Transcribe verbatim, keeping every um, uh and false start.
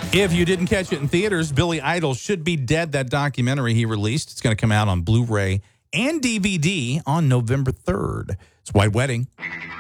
If you didn't catch it in theaters, Billy Idol Should Be Dead, that documentary he released. It's going to come out on Blu-ray and D V D on November third. It's White Wedding.